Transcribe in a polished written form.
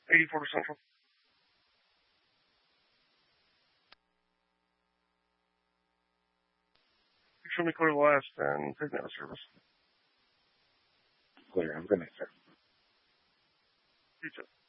84 Central. Show me clear the last and take out of service. Clear. Have a good night, sir. You too.